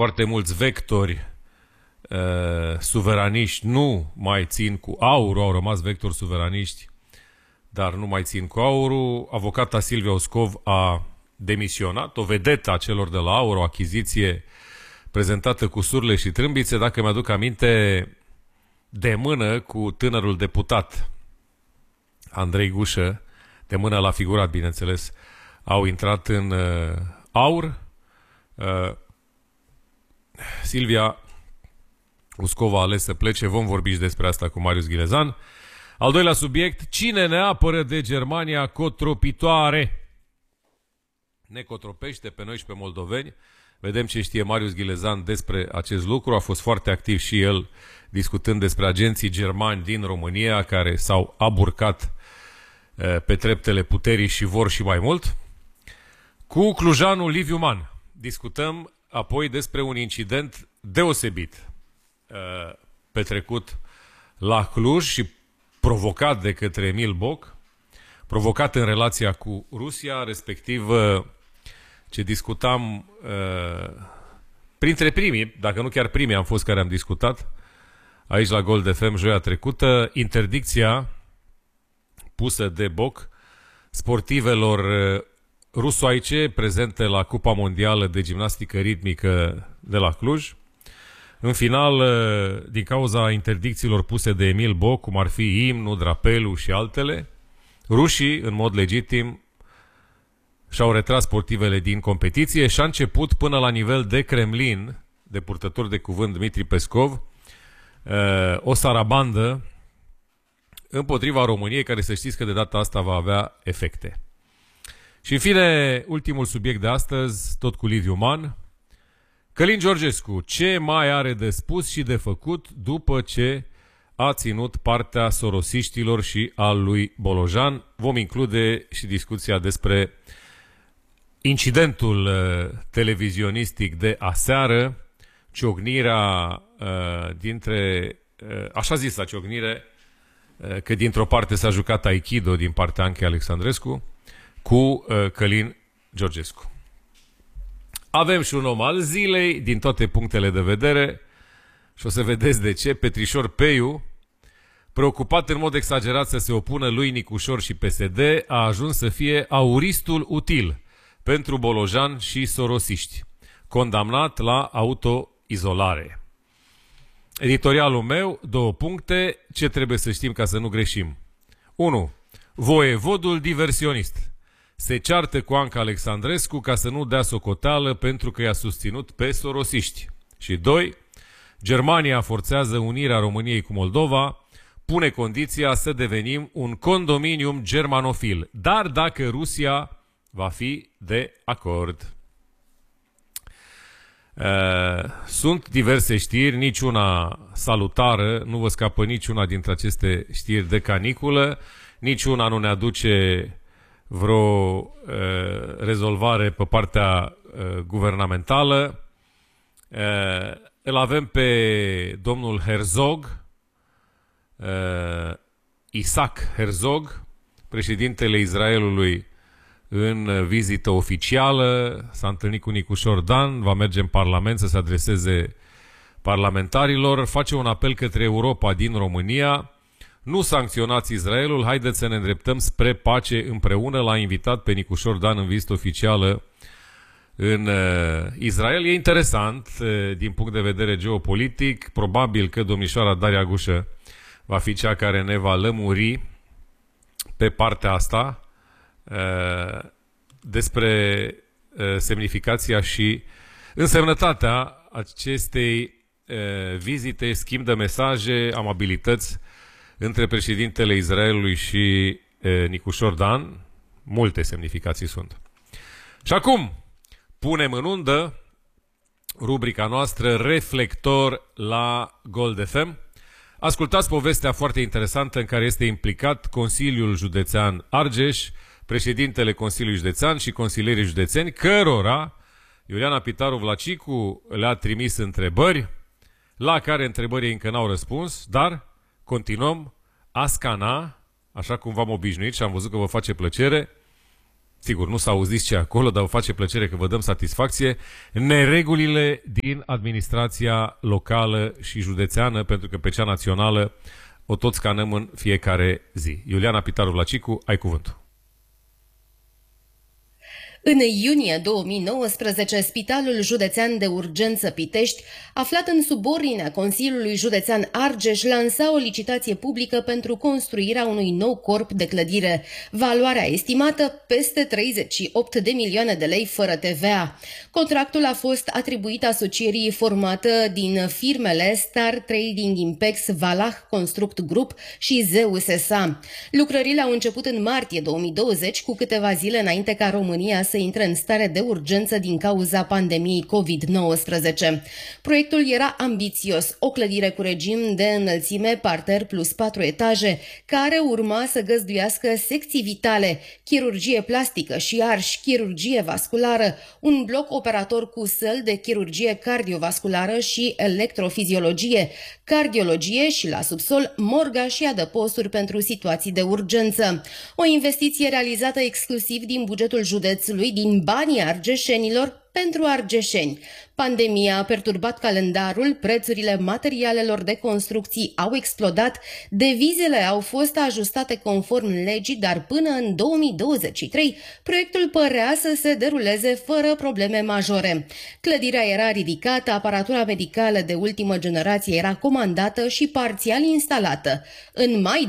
Foarte mulți vectori suveraniști nu mai țin cu aurul, au rămas vectori suveraniști, dar nu mai țin cu aurul. Avocata Silvia Oscov a demisionat, o vedetă a celor de la aur, o achiziție prezentată cu surle și trâmbițe, dacă mi-aduc aminte, de mână cu tânărul deputat Andrei Gușă, de mână l-a figurat, bineînțeles, au intrat în aur. Silvia Uscova a ales să plece, vom vorbi și despre asta cu Marius Ghilezan. Al doilea subiect, cine ne apără de Germania cotropitoare? Ne cotropește pe noi și pe moldoveni. Vedem ce știe Marius Ghilezan despre acest lucru. A fost foarte activ și el discutând despre agenții germani din România care s-au aburcat pe treptele puterii și vor și mai mult. Cu clujanul Liviu Man discutăm apoi despre un incident deosebit petrecut la Cluj și provocat de către Emil Boc, provocat în relația cu Rusia, respectiv ce discutam printre primii, dacă nu chiar primii am fost care am discutat aici la Gold FM joia trecută, interdicția pusă de Boc sportivelor rusoaice prezente la Cupa Mondială de Gimnastică Ritmică de la Cluj. În final, din cauza interdicțiilor puse de Emil Boc, cum ar fi imnul, drapelul și altele, rușii, în mod legitim, și-au retras sportivele din competiție și a început până la nivel de Kremlin, de purtător de cuvânt Dmitri Pescov, o sarabandă împotriva României, care să știți că de data asta va avea efecte. Și în fine, ultimul subiect de astăzi, tot cu Liviu Man. Călin Georgescu, ce mai are de spus și de făcut după ce a ținut partea sorosiștilor și al lui Bolojan? Vom include și discuția despre incidentul televizionistic de aseară, ciocnirea dintre, așa zisă ciocnire, că dintr-o parte s-a jucat Aikido din partea Anchei Alexandrescu cu Călin Georgescu. Avem și un om al zilei din toate punctele de vedere și o să vedeți de ce. Petrișor Peiu, preocupat în mod exagerat să se opună lui Nicușor și PSD, a ajuns să fie auristul util pentru Bolojan și sorosiști, condamnat la autoizolare. Editorialul meu, 2 puncte, ce trebuie să știm ca să nu greșim. 1. Voievodul diversionist se ceartă cu Anca Alexandrescu ca să nu dea socoteală pentru că i-a susținut pe sorosiști. Și 2. Germania forțează unirea României cu Moldova, pune condiția să devenim un condominium germanofil, dar dacă Rusia va fi de acord. Sunt diverse știri, niciuna salutară, nu vă scapă niciuna dintre aceste știri de caniculă, niciuna nu ne aduce vreo rezolvare pe partea guvernamentală. Îl avem pe domnul Herzog, Isaac Herzog, președintele Israelului, în vizită oficială, s-a întâlnit cu Nicușor Dan, va merge în Parlament să se adreseze parlamentarilor, face un apel către Europa din România: nu sancționați Israelul, haideți să ne îndreptăm spre pace împreună. L-a invitat pe Nicușor Dan în vizită oficială în Israel. E interesant din punct de vedere geopolitic, probabil că domnișoara Daria Gușă va fi cea care ne va lămuri pe partea asta despre semnificația și însemnătatea acestei vizite, schimb de mesaje, amabilități între președintele Israelului și Nicușor Dan. Multe semnificații sunt. Și acum punem în undă rubrica noastră Reflector la Gold FM. Ascultați povestea foarte interesantă în care este implicat Consiliul Județean Argeș, președintele Consiliului Județean și consilierii județeni, cărora Iuliana Pitaru Vlacicu le-a trimis întrebări, la care întrebării încă n-au răspuns, dar continuăm a scana, așa cum v-am obișnuit și am văzut că vă face plăcere, sigur, nu s-a auzit ce acolo, dar face plăcere că vă dăm satisfacție, neregulile din administrația locală și județeană, pentru că pe cea națională o tot scanăm în fiecare zi. Iuliana Pitaru Vlacicu, ai cuvântul. În iunie 2019, Spitalul Județean de Urgență Pitești, aflat în subordinea Consiliului Județean Argeș, lansa o licitație publică pentru construirea unui nou corp de clădire. Valoarea estimată peste 38 de milioane de lei fără TVA. Contractul a fost atribuit asocierii formată din firmele Star Trading Impex, Valah Construct Group și Zeus S.A. Lucrările au început în martie 2020, cu câteva zile înainte ca România să intre în stare de urgență din cauza pandemiei COVID-19. Proiectul era ambițios, o clădire cu regim de înălțime parter plus 4 etaje, care urma să găzduiască secții vitale, chirurgie plastică și arși, chirurgie vasculară, un bloc operator cu săli de chirurgie cardiovasculară și electrofiziologie, cardiologie și la subsol morga și adăposturi pentru situații de urgență. O investiție realizată exclusiv din bugetul județului, din banii argeșenilor pentru argeșeni. Pandemia a perturbat calendarul, prețurile materialelor de construcții au explodat, devizele au fost ajustate conform legii, dar până în 2023 proiectul părea să se deruleze fără probleme majore. Clădirea era ridicată, aparatura medicală de ultimă generație era comandată și parțial instalată. În mai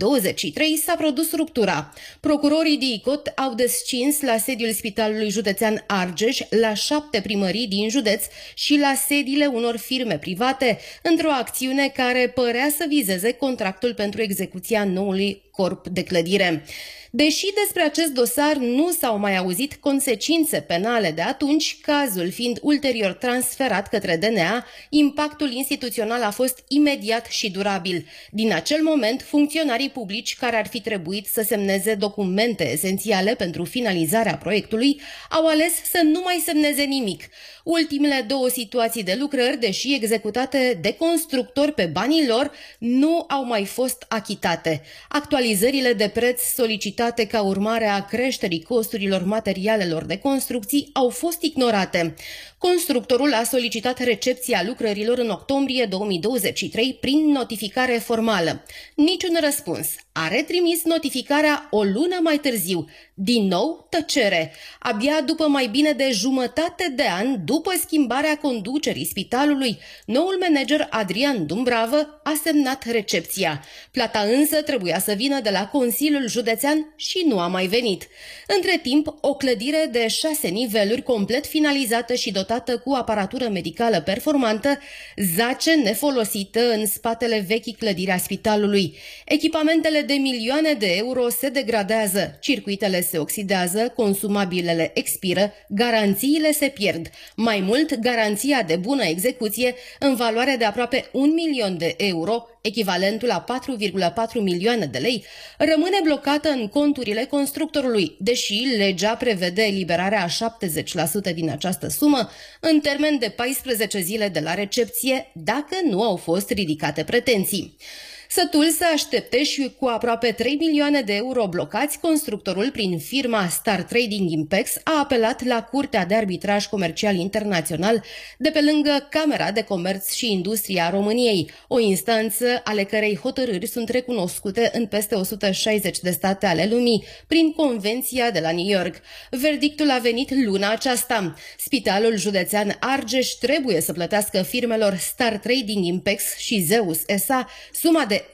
2023 s-a produs ruptura. Procurorii DICOT au descins la sediul Spitalului Județean Argeș, la 7 primării din județ și la sediile unor firme private, într-o acțiune care părea să vizeze contractul pentru execuția noului corp de clădire. Deși despre acest dosar nu s-au mai auzit consecințe penale de atunci, cazul fiind ulterior transferat către DNA, impactul instituțional a fost imediat și durabil. Din acel moment, funcționarii publici care ar fi trebuit să semneze documente esențiale pentru finalizarea proiectului au ales să nu mai semneze nimic. Ultimele două situații de lucrări, deși executate de constructori pe banii lor, nu au mai fost achitate. Actualizările de preț solicitate ca urmare a creșterii costurilor materialelor de construcții au fost ignorate. Constructorul a solicitat recepția lucrărilor în octombrie 2023 prin notificare formală. Niciun răspuns. A retrimis notificarea o lună mai târziu. Din nou tăcere. Abia după mai bine de jumătate de an, după schimbarea conducerii spitalului, noul manager Adrian Dumbravă a semnat recepția. Plata însă trebuia să vină de la Consiliul Județean și nu a mai venit. Între timp, o clădire de 6 niveluri complet finalizată și dotată cu aparatură medicală performantă zace nefolosită în spatele vechii clădiri a spitalului. Echipamentele de milioane de euro se degradează, circuitele se oxidează, consumabilele expiră, garanțiile se pierd. Mai mult, garanția de bună execuție, în valoare de aproape 1 milion de euro, echivalentul la 4,4 milioane de lei, rămâne blocată în conturile constructorului, deși legea prevede eliberarea a 70% din această sumă în termen de 14 zile de la recepție, dacă nu au fost ridicate pretenții. Sătul să aștepte și cu aproape 3 milioane de euro blocați, constructorul, prin firma Star Trading Impex, a apelat la Curtea de Arbitraj Comercial Internațional de pe lângă Camera de Comerț și Industrie a României, o instanță ale cărei hotărâri sunt recunoscute în peste 160 de state ale lumii, prin Convenția de la New York. Verdictul a venit luna aceasta. Spitalul Județean Argeș trebuie să plătească firmelor Star Trading Impex și Zeus S.A. suma de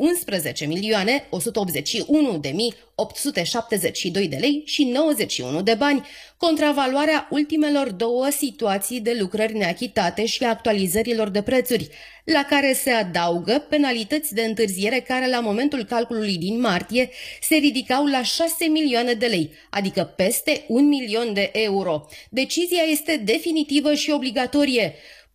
11.181.872 de lei și 91 de bani, contravaloarea ultimelor două situații de lucrări neachitate și actualizărilor de prețuri, la care se adaugă penalități de întârziere care la momentul calculului din martie se ridicau la 6 milioane de lei, adică peste 1 milion de euro. Decizia este definitivă și obligatorie.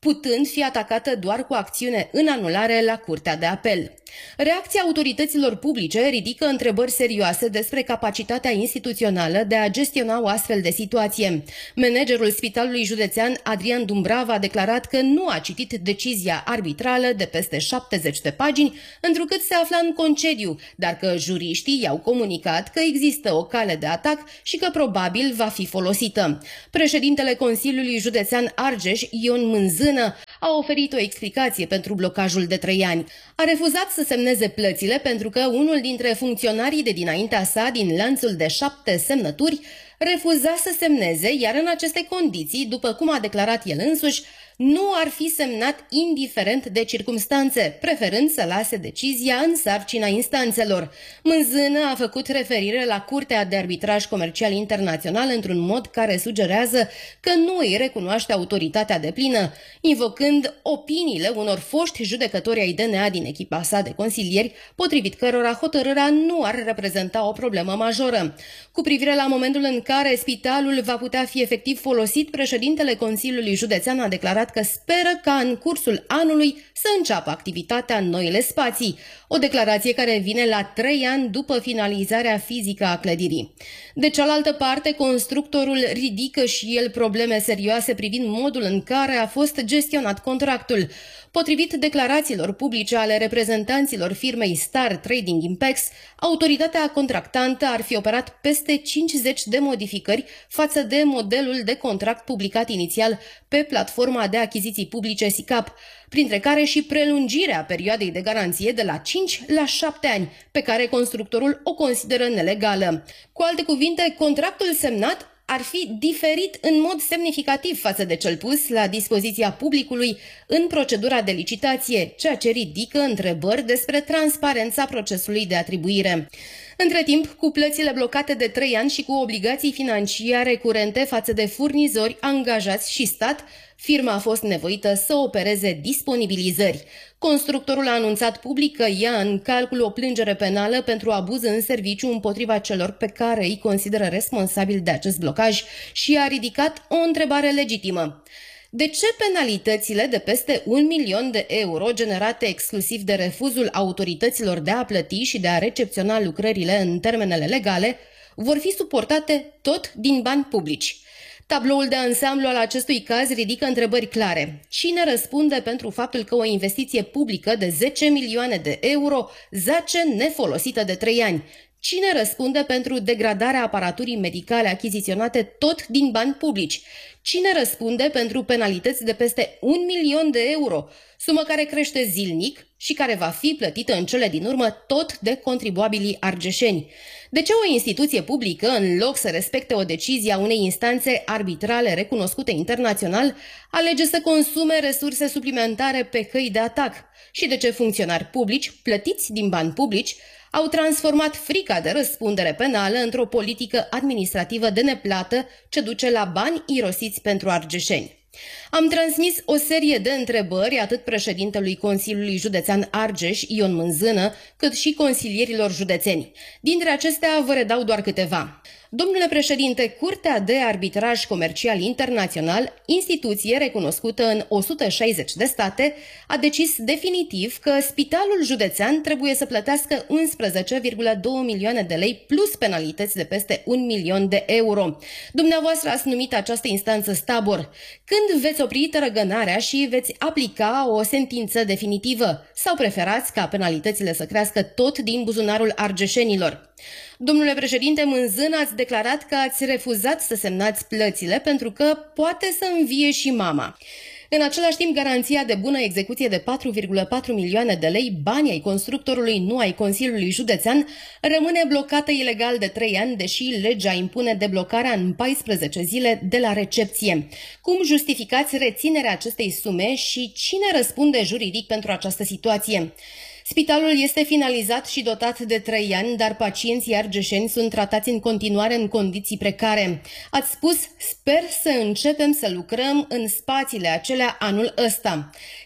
putând fi atacată doar cu acțiune în anulare la Curtea de Apel. Reacția autorităților publice ridică întrebări serioase despre capacitatea instituțională de a gestiona o astfel de situație. Managerul Spitalului Județean Adrian Dumbrava a declarat că nu a citit decizia arbitrală de peste 70 de pagini, întrucât se afla în concediu, dar că juriștii i-au comunicat că există o cale de atac și că probabil va fi folosită. Președintele Consiliului Județean Argeș, Ion Mânzână, a oferit o explicație pentru blocajul de 3 ani. A refuzat să semneze plățile pentru că unul dintre funcționarii de dinaintea sa din lanțul de 7 semnături refuza să semneze, iar în aceste condiții, după cum a declarat el însuși, nu ar fi semnat indiferent de circumstanțe, preferând să lase decizia în sarcina instanțelor. Mânzână a făcut referire la Curtea de Arbitraj Comercial Internațional într-un mod care sugerează că nu îi recunoaște autoritatea deplină, invocând opiniile unor foști judecători ai DNA din echipa sa de consilieri, potrivit cărora hotărârea nu ar reprezenta o problemă majoră. Cu privire la momentul în care spitalul va putea fi efectiv folosit, președintele Consiliului Județean a declarat că speră ca în cursul anului să înceapă activitatea în noile spații, o declarație care vine la 3 ani după finalizarea fizică a clădirii. De cealaltă parte, constructorul ridică și el probleme serioase privind modul în care a fost gestionat contractul. Potrivit declarațiilor publice ale reprezentanților firmei Star Trading Impex, autoritatea contractantă ar fi operat peste 50 de modificări față de modelul de contract publicat inițial pe platforma de achiziții publice SICAP, printre care și prelungirea perioadei de garanție de la 5 la 7 ani, pe care constructorul o consideră nelegală. Cu alte cuvinte, contractul semnat ar fi diferit în mod semnificativ față de cel pus la dispoziția publicului în procedura de licitație, ceea ce ridică întrebări despre transparența procesului de atribuire. Între timp, cu plățile blocate de 3 ani și cu obligații financiare curente față de furnizori, angajați și stat, firma a fost nevoită să opereze disponibilizări. Constructorul a anunțat public că ia în calcul o plângere penală pentru abuz în serviciu împotriva celor pe care îi consideră responsabili de acest blocaj și a ridicat o întrebare legitimă. De ce penalitățile de peste 1 milion de euro generate exclusiv de refuzul autorităților de a plăti și de a recepționa lucrările în termenele legale vor fi suportate tot din bani publici? Tabloul de ansamblu al acestui caz ridică întrebări clare. Cine răspunde pentru faptul că o investiție publică de 10 milioane de euro zace nefolosită de 3 ani? Cine răspunde pentru degradarea aparaturii medicale achiziționate tot din bani publici? Cine răspunde pentru penalități de peste 1 milion de euro, sumă care crește zilnic și care va fi plătită în cele din urmă tot de contribuabilii argeșeni? De ce o instituție publică, în loc să respecte o decizie a unei instanțe arbitrale recunoscute internațional, alege să consume resurse suplimentare pe căi de atac? Și de ce funcționari publici, plătiți din bani publici, au transformat frica de răspundere penală într-o politică administrativă de neplată ce duce la bani irosiți pentru argeșeni? Am transmis o serie de întrebări atât președintelui Consiliului Județean Argeș, Ion Mânzână, cât și consilierilor județeni. Dintre acestea vă redau doar câteva. Domnule președinte, Curtea de Arbitraj Comercial Internațional, instituție recunoscută în 160 de state, a decis definitiv că Spitalul Județean trebuie să plătească 11,2 milioane de lei plus penalități de peste 1 milion de euro. Dumneavoastră ați numit această instanță Stabor. Când veți opri tărăgănarea și veți aplica o sentință definitivă sau preferați ca penalitățile să crească tot din buzunarul argeșenilor? Domnule președinte Mânzână, ați declarat că ați refuzat să semnați plățile pentru că poate să învie și mama. În același timp, garanția de bună execuție de 4,4 milioane de lei, bani ai constructorului, nu ai Consiliului Județean, rămâne blocată ilegal de 3 ani, deși legea impune deblocarea în 14 zile de la recepție. Cum justificați reținerea acestei sume și cine răspunde juridic pentru această situație? Spitalul este finalizat și dotat de 3 ani, dar pacienții argeșeni sunt tratați în continuare în condiții precare. Ați spus, sper să începem să lucrăm în spațiile acelea anul ăsta.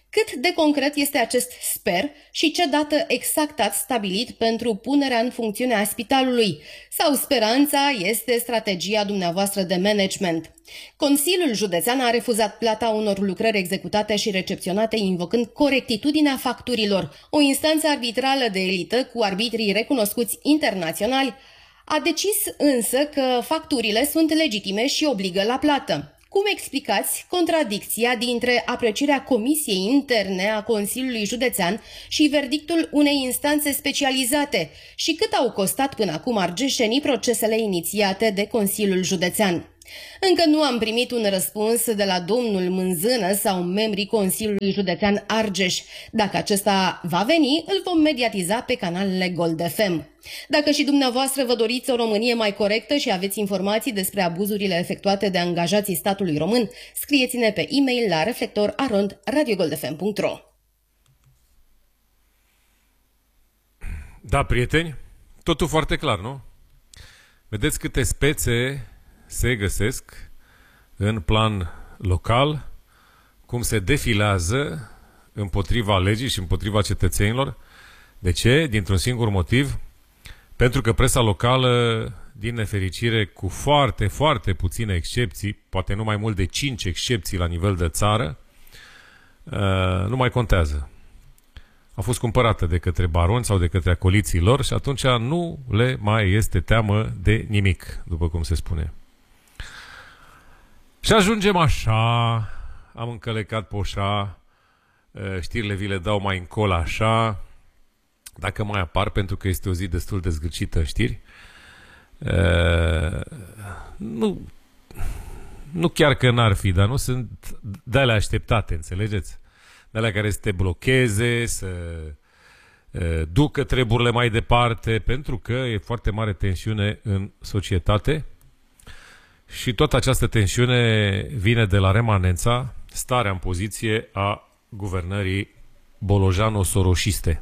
Cât de concret este acest sper și ce dată exact ați stabilit pentru punerea în funcțiune a spitalului? Sau speranța este strategia dumneavoastră de management? Consiliul Județean a refuzat plata unor lucrări executate și recepționate invocând corectitudinea facturilor. O instanță arbitrală de elită cu arbitrii recunoscuți internaționali a decis însă că facturile sunt legitime și obligă la plată. Cum explicați contradicția dintre aprecierea Comisiei Interne a Consiliului Județean și verdictul unei instanțe specializate? Și cât au costat până acum argeșenii procesele inițiate de Consiliul Județean? Încă nu am primit un răspuns de la domnul Mânzână sau membrii Consiliului Județean Argeș. Dacă acesta va veni, îl vom mediatiza pe canalele Gold FM. Dacă și dumneavoastră vă doriți o Românie mai corectă și aveți informații despre abuzurile efectuate de angajații statului român, scrieți-ne pe e-mail la reflector@radiogoldfm.ro. Da, prieteni, totul foarte clar, nu? Vedeți câte spețe se găsesc în plan local, cum se defilează împotriva legii și împotriva cetățenilor. De ce? Dintr-un singur motiv. Pentru că presa locală, din nefericire, cu foarte, foarte puține excepții, poate nu mai mult de 5 excepții la nivel de țară, nu mai contează. A fost cumpărată de către baroni sau de către acoliții lor și atunci nu le mai este teamă de nimic, după cum se spune. Și ajungem așa, am încălecat poșa, știrile vi le dau mai încolo așa, dacă mai apar, pentru că este o zi destul de zgârcită în știri. Nu chiar că n-ar fi, dar nu sunt de-alea așteptate, înțelegeți? De-alea care să te blocheze, să ducă treburile mai departe, pentru că e foarte mare tensiune în societate. Și toată această tensiune vine de la remanența, starea în poziție a guvernării bolojano-soroșiste.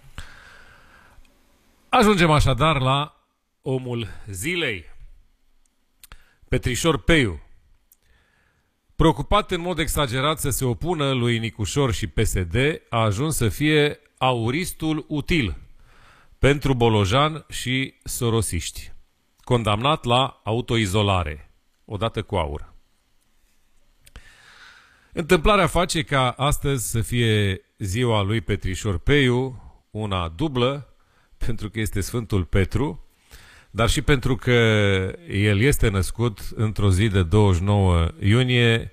Ajungem așadar la omul zilei. Petrișor Peiu. Preocupat în mod exagerat să se opună lui Nicușor și PSD, a ajuns să fie auristul util pentru bolojan și sorosiști, condamnat la autoizolare, odată cu aur. Întâmplarea face ca astăzi să fie ziua lui Petrișor Peiu, una dublă, pentru că este Sfântul Petru, dar și pentru că el este născut într-o zi de 29 iunie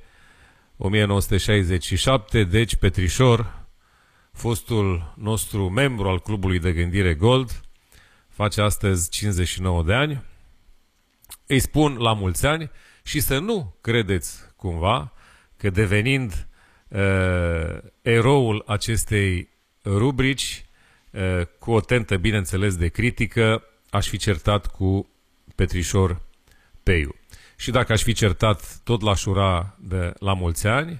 1967, deci Petrișor, fostul nostru membru al Clubului de Gândire Gold, face astăzi 59 de ani. Îi spun la mulți ani și să nu credeți cumva că devenind eroul acestei rubrici, cu o tentă, bineînțeles, de critică, aș fi certat cu Petrișor Peiu. Și dacă aș fi certat, tot l-aș ura de la mulți ani,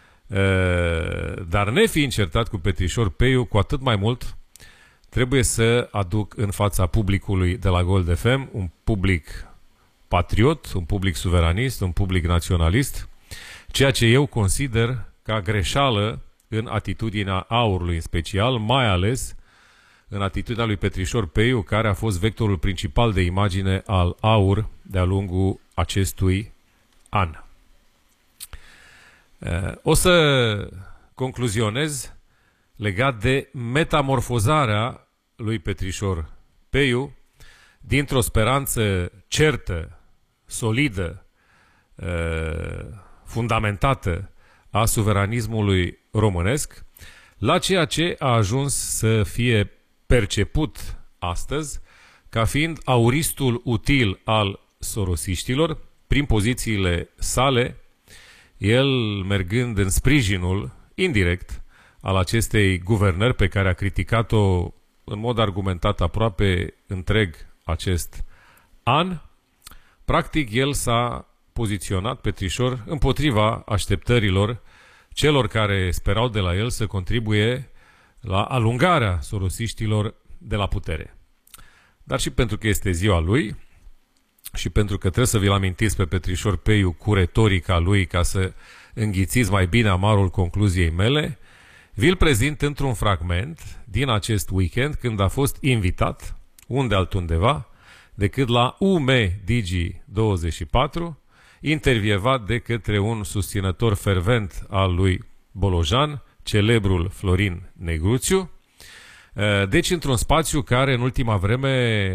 dar nefiind certat cu Petrișor Peiu, cu atât mai mult trebuie să aduc în fața publicului de la Gold FM un public patriot, un public suveranist, un public naționalist, ceea ce eu consider ca greșeală în atitudinea aurului în special, mai ales în atitudinea lui Petrișor Peiu, care a fost vectorul principal de imagine al aur de-a lungul acestui an. O să concluzionez legat de metamorfozarea lui Petrișor Peiu dintr-o speranță certă, solidă, fundamentată a suveranismului românesc, la ceea ce a ajuns să fie perceput astăzi ca fiind auristul util al sorosiștilor, prin pozițiile sale, el mergând în sprijinul indirect al acestei guvernări pe care a criticat-o în mod argumentat aproape întreg acest an. Practic, el s-a poziționat, Petrișor, împotriva așteptărilor celor care sperau de la el să contribuie la alungarea sorosiștilor de la putere. Dar și pentru că este ziua lui și pentru că trebuie să vi-l amintiți pe Petrișor Peiu cu retorica lui ca să înghițiți mai bine amarul concluziei mele, Vi-l prezint într-un fragment din acest weekend, când a fost invitat, unde altundeva, decât la UMDigi24, intervievat de către un susținător fervent al lui Bolojan, celebrul Florin Negruțiu. Deci într-un spațiu care în ultima vreme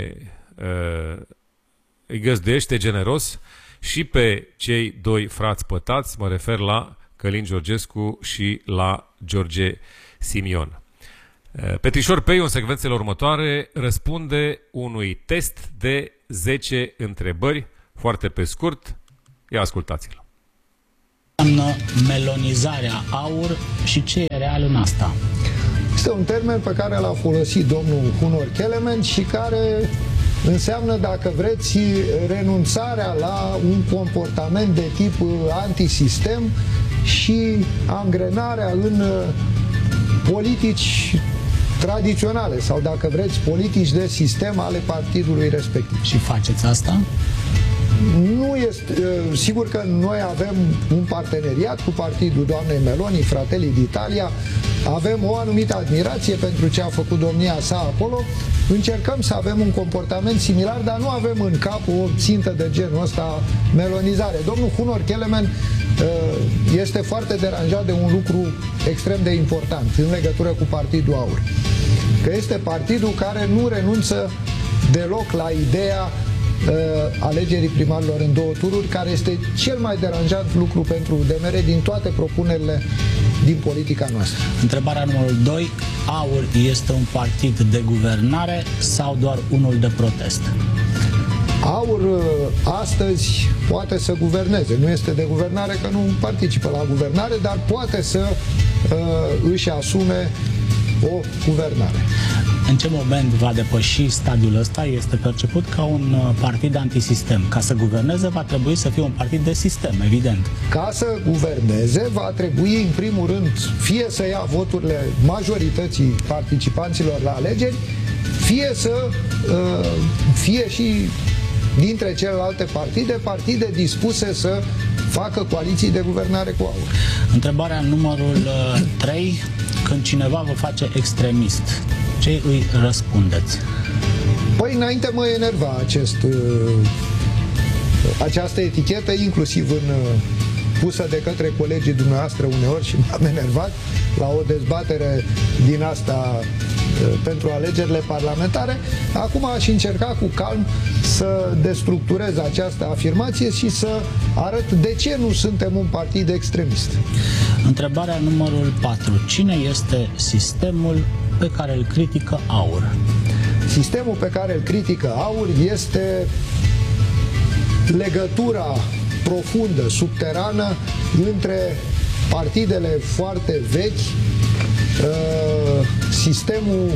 îi găzduiește generos și pe cei doi frați pătați, mă refer la Călin Georgescu și la George Simion. Petrișor Peiu, în secvențele următoare, răspunde unui test de 10 întrebări, foarte pe scurt. Ia ascultați-l. Înseamnă melonizarea AUR și ce e real în asta? Este un termen pe care l-a folosit domnul Hunor Kelemen și care înseamnă, dacă vreți, renunțarea la un comportament de tip antisistem și angrenarea în politici tradiționale sau, dacă vreți, politici de sistem ale partidului respectiv. Și faceți asta? Nu este, sigur că noi avem un parteneriat cu partidul doamnei Meloni, Fratelli d'Italia, avem o anumită admirație pentru ce a făcut domnia sa acolo, încercăm să avem un comportament similar, dar nu avem în cap o țintă de genul ăsta, melonizare. Domnul Hunor Kelemen este foarte deranjat de un lucru extrem de important în legătură cu Partidul AUR, că este partidul care nu renunță deloc la ideea alegerii primarilor în 2 tururi, care este cel mai deranjant lucru pentru UDMR din toate propunerile din politica noastră. Întrebarea numărul 2. AUR este un partid de guvernare sau doar unul de protest? AUR astăzi poate să guverneze. Nu este de guvernare, că nu participă la guvernare, dar poate să își asume o guvernare. În ce moment va depăși stadiul ăsta? Este perceput ca un partid antisistem. Ca să guverneze va trebui să fie un partid de sistem, evident. Ca să guverneze va trebui, în primul rând, fie să ia voturile majorității participanților la alegeri, fie să fie și dintre celelalte partide dispuse să facă coaliții de guvernare cu AUR. Întrebarea numărul 3. Când cineva vă face extremist, ce îi răspundeți? Păi, înainte mă enerva această etichetă, inclusiv pusă de către colegii dumneavoastră uneori, și m-am enervat la o dezbatere din asta pentru alegerile parlamentare. Acum aș încerca cu calm să destructurez această afirmație și să arăt de ce nu suntem un partid extremist. Întrebarea numărul 4. Cine este sistemul pe care îl critică AUR? Sistemul pe care îl critică AUR este legătura profundă, subterană, între partidele foarte vechi, sistemul,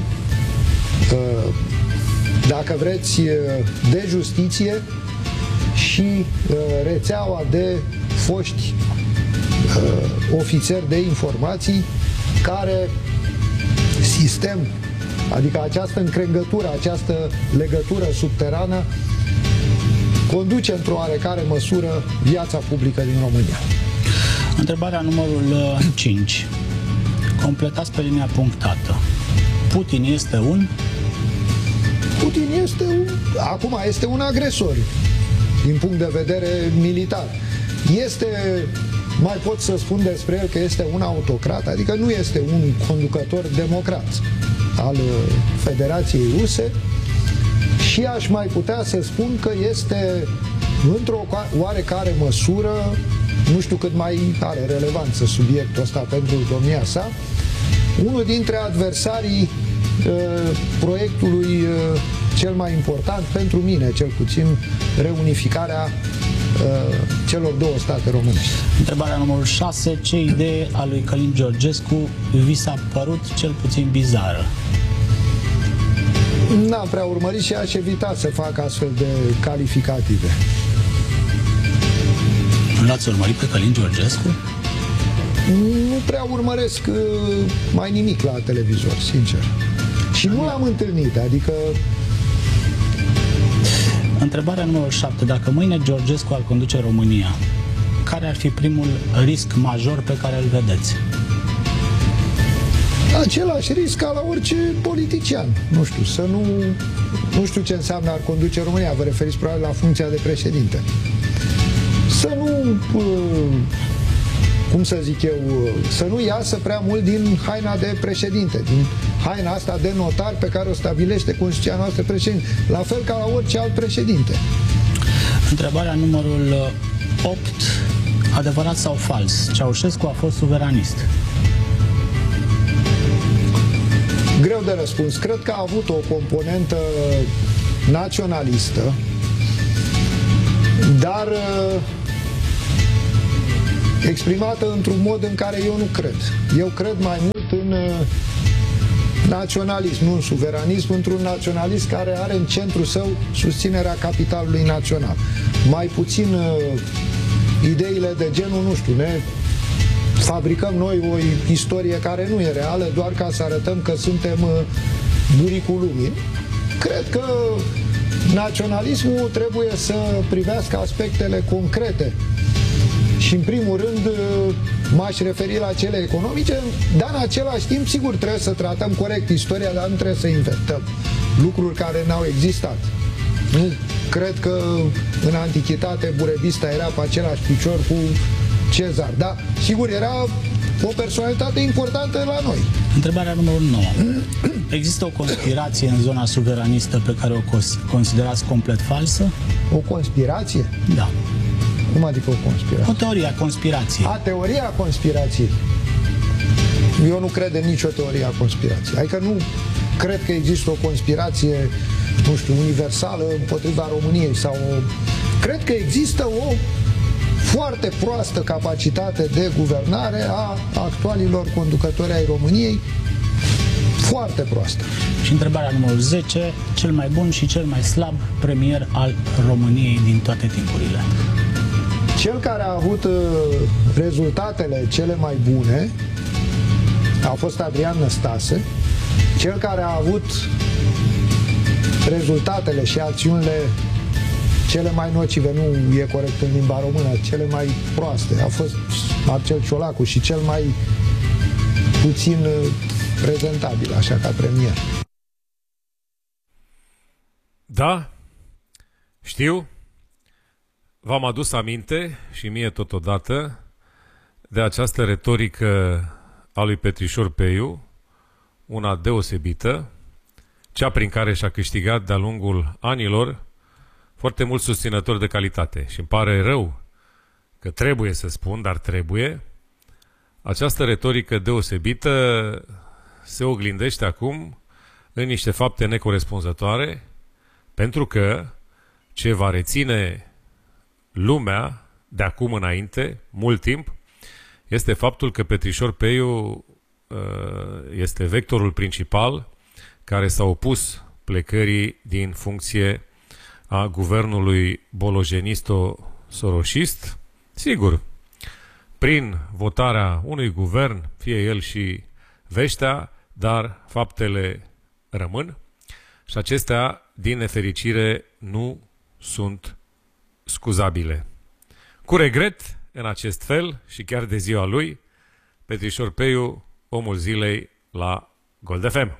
dacă vreți, de justiție și rețeaua de foști ofițeri de informații, care sistem, adică această încrengătură, această legătură subterană, conduce într-o oarecare măsură viața publică din România. Întrebarea numărul 5. Completați pe linia punctată. Putin este un? Putin este acum este un agresor din punct de vedere militar. Mai pot să spun despre el că este un autocrat, adică nu este un conducător democrat al Federației Ruse, și aș mai putea să spun că este, într-o oarecare măsură, nu știu cât mai are relevanță subiectul ăsta pentru domnia sa, unul dintre adversarii proiectului cel mai important pentru mine, cel puțin, reunificarea celor 2 state românești. Întrebarea numărul 6. Ce idee a lui Călin Georgescu vi s-a părut cel puțin bizară? N-am prea urmărit și aș evita să fac astfel de calificative. Nu l-ați urmărit pe Călin Georgescu? Nu prea urmăresc mai nimic la televizor, sincer. Și nu l-am întâlnit, adică... Întrebarea numărul 7. Dacă mâine Georgescu ar conduce România, care ar fi primul risc major pe care îl vedeți? același risc ca la orice politician. Nu știu, nu știu ce înseamnă ar conduce România, vă referiți probabil la funcția de președinte. Să nu, cum să zic eu, să nu iasă prea mult din haina de președinte, din haina asta de notar pe care o stabilește Constituția noastră președinte, la fel ca la orice alt președinte. Întrebarea numărul 8. Adevărat sau fals? Ceaușescu a fost suveranist. Greu de răspuns. Cred că a avut o componentă naționalistă, dar exprimată într-un mod în care eu nu cred. Eu cred mai mult în naționalism, nu în suveranism, într-un naționalism care are în centru său susținerea capitalului național. Mai puțin ideile de genul, nu știu, ne fabricăm noi o istorie care nu e reală doar ca să arătăm că suntem buricul lumii. Cred că naționalismul trebuie să privească aspectele concrete și, în primul rând, m-aș referi la cele economice, dar în același timp, sigur, trebuie să tratăm corect istoria, dar nu trebuie să inventăm lucruri care n-au existat. Nu cred că în antichitate Burebista era pe același picior cu Cezar, dar sigur era o personalitate importantă la noi. Întrebarea numărul 9. Există o conspirație în zona suveranistă pe care o considerați complet falsă? O conspirație? Da. Cum adică o conspirație? O teorie a conspirației. A, teoria conspirației. Eu nu cred în nicio teorie a conspirației. Adică nu cred că există o conspirație, nu știu, universală împotriva României sau cred că există o foarte proastă capacitate de guvernare a actualilor conducători ai României, foarte proastă. Și întrebarea numărul 10, cel mai bun și cel mai slab premier al României din toate timpurile. Cel care a avut rezultatele cele mai bune a fost Adrian Năstase. Cel care a avut rezultatele și acțiunile cele mai nocive, nu e corect în limba română, cele mai proaste, a fost Marcel Ciolacu și cel mai puțin prezentabil, așa, ca premier. Da, știu, v-am adus aminte și mie totodată de această retorică a lui Petrișor Peiu, una deosebită, cea prin care și-a câștigat de-a lungul anilor foarte mulți susținători de calitate. Și îmi pare rău că trebuie să spun, dar trebuie, această retorică deosebită se oglindește acum în niște fapte necorespunzătoare, pentru că ce va reține lumea de acum înainte, mult timp, este faptul că Petrișor Peiu este vectorul principal care s-a opus plecării din funcție a guvernului bologenisto-soroșist, sigur, prin votarea unui guvern, fie el și veștea, dar faptele rămân și acestea, din nefericire, nu sunt scuzabile. Cu regret, în acest fel, și chiar de ziua lui, Petrișor Peiu, omul zilei la Gold FM.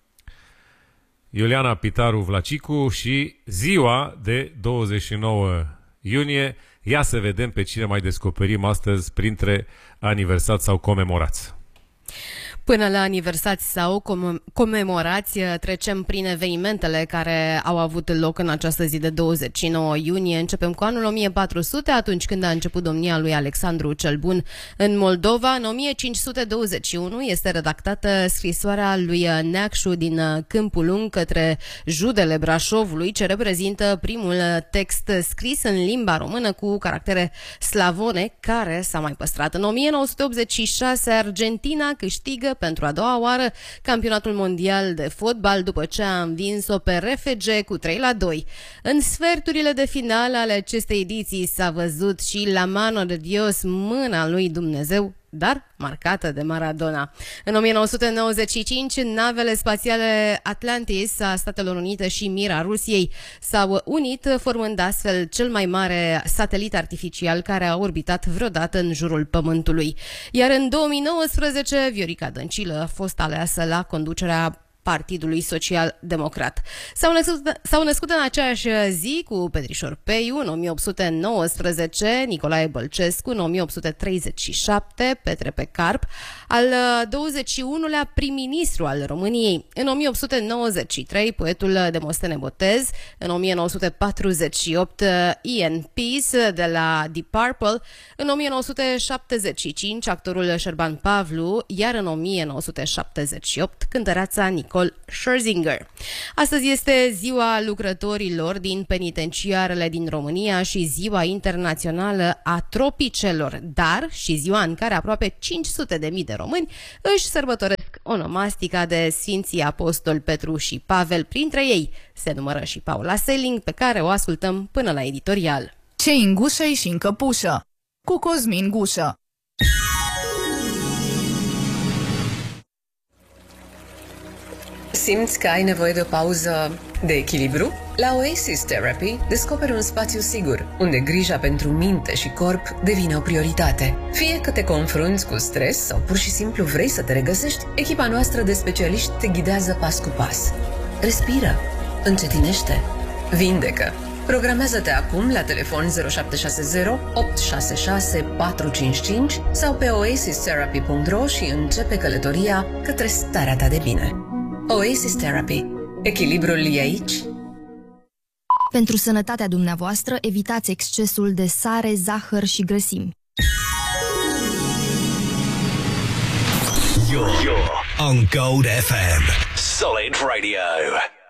Iuliana Pitaru Vlacicu și ziua de 29 iunie. Ia să vedem pe cine mai descoperim astăzi printre aniversați sau comemorați. Până la aniversați sau comemorați, trecem prin evenimentele care au avut loc în această zi de 29 iunie. Începem cu anul 1400, atunci când a început domnia lui Alexandru cel Bun în Moldova. În 1521 este redactată scrisoarea lui Neacșu din Câmpul Lung către Judele Brașovului, ce reprezintă primul text scris în limba română cu caractere slavone, care s-a mai păstrat. În 1986, Argentina câștigă pentru a doua oară campionatul mondial de fotbal după ce a învins-o pe RFG cu 3-2. În sferturile de finală ale acestei ediții s-a văzut și La Mano de Dios, mâna lui Dumnezeu, dar marcată de Maradona. În 1995, navele spațiale Atlantis a Statelor Unite și Mir a Rusiei s-au unit, formând astfel cel mai mare satelit artificial care a orbitat vreodată în jurul Pământului. Iar în 2019, Viorica Dăncilă a fost aleasă la conducerea Partidului Social Democrat. S-au născut în aceeași zi cu Petrișor Peiu în 1819, Nicolae Bălcescu în 1837, Petre Pecarp, al 21-lea prim-ministru al României. În 1893, poetul Demostene Botez, în 1948, Ian Peace de la Deep Purple, în 1975, actorul Șerban Pavlu, iar în 1978, cântăreața Nicole Scherzinger. Astăzi este ziua lucrătorilor din penitenciarele din România și ziua internațională a tropicelor, dar și ziua în care aproape 500.000 de români își sărbătoresc onomastica de Sfinții Apostoli Petru și Pavel. Printre ei se numără și Paula Selling, pe care o ascultăm până la editorial. Ce în gușă și în căpușă, cu Cosmin Gușă. Simți că ai nevoie de o pauză de echilibru? La Oasis Therapy descoperi un spațiu sigur, unde grija pentru minte și corp devine o prioritate. Fie că te confrunți cu stres sau pur și simplu vrei să te regăsești, echipa noastră de specialiști te ghidează pas cu pas. Respiră, încetinește, vindecă. Programează-te acum la telefon 0760 866 455 sau pe oasistherapy.ro și începe călătoria către starea ta de bine. Oasis Therapy. Echilibrul e aici. Pentru sănătatea dumneavoastră, evitați excesul de sare, zahăr și grăsimi. You're on Gold FM. Solid Radio.